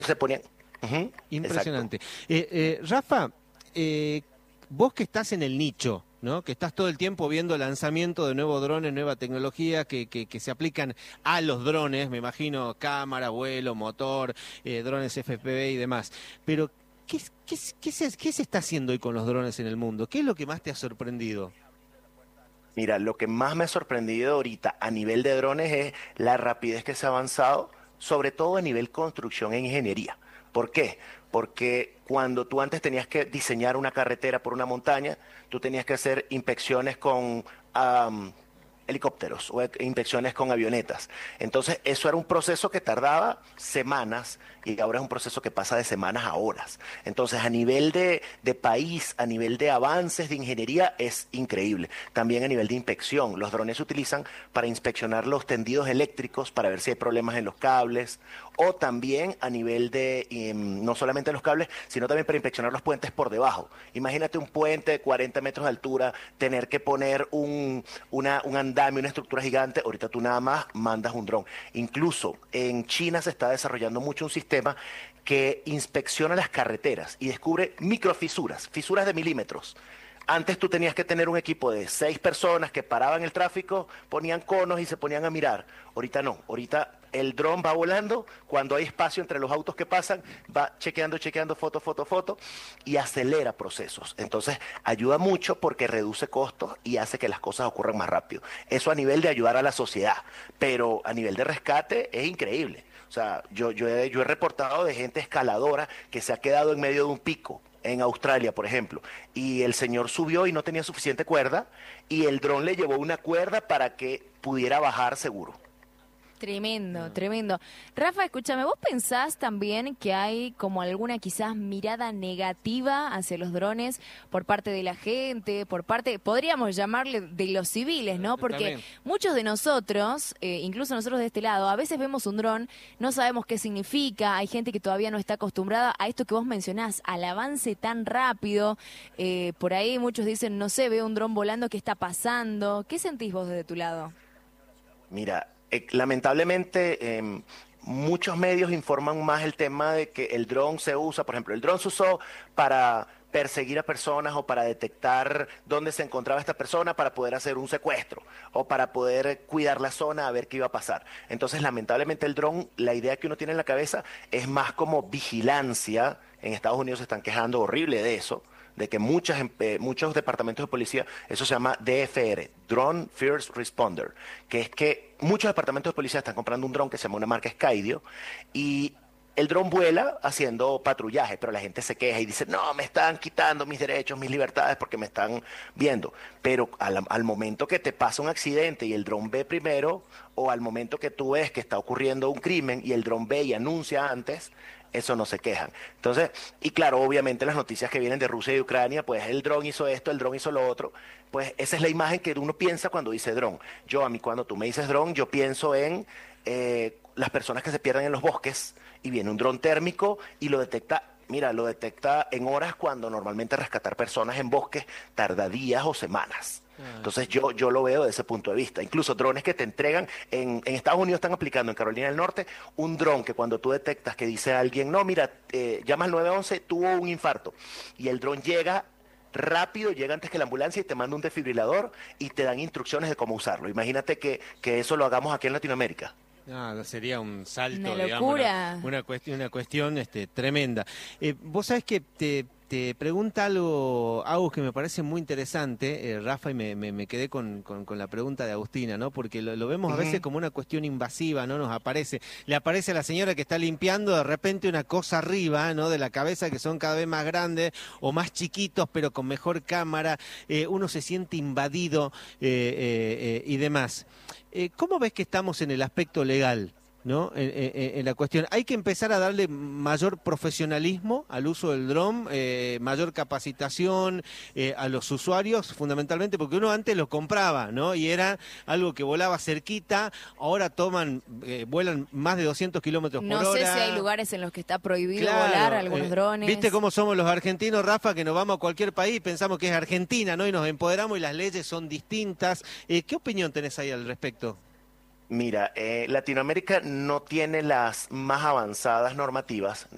se ponían... Ujú, exacto. Impresionante. Rafa, vos que estás en el nicho, ¿no? Que estás todo el tiempo viendo lanzamiento de nuevos drones, nueva tecnología que se aplican a los drones, me imagino, cámara, vuelo, motor, drones FPV y demás. Pero, ¿qué se está haciendo hoy con los drones en el mundo? ¿Qué es lo que más te ha sorprendido? Mira, lo que más me ha sorprendido ahorita a nivel de drones es la rapidez que se ha avanzado, sobre todo a nivel construcción e ingeniería. ¿Por qué? Porque cuando tú antes tenías que diseñar una carretera por una montaña, tú tenías que hacer inspecciones con helicópteros o inspecciones con avionetas. Entonces, eso era un proceso que tardaba semanas y ahora es un proceso que pasa de semanas a horas. Entonces, a nivel de país, a nivel de avances de ingeniería, es increíble. También a nivel de inspección, los drones se utilizan para inspeccionar los tendidos eléctricos, para ver si hay problemas en los cables, o también a nivel de, no solamente los cables, sino también para inspeccionar los puentes por debajo. Imagínate un puente de 40 metros de altura, tener que poner un andamio, una estructura gigante, ahorita tú nada más mandas un dron. Incluso en China se está desarrollando mucho un sistema que inspecciona las carreteras y descubre microfisuras, fisuras de milímetros. Antes tú tenías que tener un equipo de 6 personas que paraban el tráfico, ponían conos y se ponían a mirar. Ahorita no, ahorita el dron va volando, cuando hay espacio entre los autos que pasan, va chequeando, chequeando, foto, foto, foto, y acelera procesos. Entonces ayuda mucho porque reduce costos y hace que las cosas ocurran más rápido. Eso a nivel de ayudar a la sociedad, pero a nivel de rescate es increíble. O sea, yo he reportado de gente escaladora que se ha quedado en medio de un pico en Australia, por ejemplo, y el señor subió y no tenía suficiente cuerda, y el dron le llevó una cuerda para que pudiera bajar seguro. Tremendo, tremendo. Rafa, escúchame, ¿vos pensás también que hay como alguna quizás mirada negativa hacia los drones por parte de la gente, por parte, podríamos llamarle de los civiles, ¿no? Porque También. muchos de nosotros, incluso nosotros de este lado, a veces vemos un dron, no sabemos qué significa, hay gente que todavía no está acostumbrada a esto que vos mencionás, al avance tan rápido. Por ahí muchos dicen, no sé, veo un dron volando, ¿qué está pasando? ¿Qué sentís vos desde tu lado? Mira, lamentablemente muchos medios informan más el tema de que el dron se usa, por ejemplo, el dron se usó para perseguir a personas o para detectar dónde se encontraba esta persona para poder hacer un secuestro o para poder cuidar la zona a ver qué iba a pasar. Entonces, lamentablemente el dron, la idea que uno tiene en la cabeza es más como vigilancia. En Estados Unidos se están quejando horrible de eso, de que muchos departamentos de policía, eso se llama DFR, Drone First Responder, que es que muchos departamentos de policía están comprando un dron que se llama una marca Skydio y el dron vuela haciendo patrullaje, pero la gente se queja y dice, no, me están quitando mis derechos, mis libertades porque me están viendo. Pero al momento que te pasa un accidente y el dron ve primero, o al momento que tú ves que está ocurriendo un crimen y el dron ve y anuncia antes, eso no se quejan. Entonces, y claro, obviamente las noticias que vienen de Rusia y de Ucrania, pues el dron hizo esto, el dron hizo lo otro, pues esa es la imagen que uno piensa cuando dice dron. Yo, a mí, cuando tú me dices dron, yo pienso en las personas que se pierden en los bosques y viene un dron térmico y lo detecta. Mira, lo detecta en horas cuando normalmente rescatar personas en bosques tarda días o semanas. Ah, Entonces yo lo veo desde ese punto de vista. Incluso drones que te entregan, en Estados Unidos están aplicando en Carolina del Norte un dron que cuando tú detectas que dice alguien, no, mira, llama al 911, tuvo un infarto. Y el dron llega rápido, llega antes que la ambulancia y te manda un desfibrilador y te dan instrucciones de cómo usarlo. Imagínate que eso lo hagamos aquí en Latinoamérica. no, sería un Una salto, digamos, locura. una cuestión tremenda. Vos sabés que te pregunta algo, Agus, que me parece muy interesante, Rafa, y me quedé con la pregunta de Agustina, ¿no? Porque lo vemos a veces Ujú. como una cuestión invasiva, ¿no? Le aparece a la señora que está limpiando de repente una cosa arriba, ¿no? De la cabeza que son cada vez más grandes o más chiquitos, pero con mejor cámara, uno se siente invadido y demás. ¿Cómo ves que estamos en el aspecto legal? ¿No? En la cuestión, hay que empezar a darle mayor profesionalismo al uso del dron, mayor capacitación a los usuarios, fundamentalmente porque uno antes lo compraba, ¿no? Y era algo que volaba cerquita, ahora vuelan más de 200 kilómetros por No sé si hay hora. lugares en los que está prohibido volar Claro, algunos ¿viste drones. cómo somos los argentinos, Rafa? Que nos vamos a cualquier país y pensamos que es Argentina, ¿no? Y nos empoderamos y las leyes son distintas. ¿Qué opinión tenés ahí al respecto? Mira, Latinoamérica no tiene las más avanzadas normativas,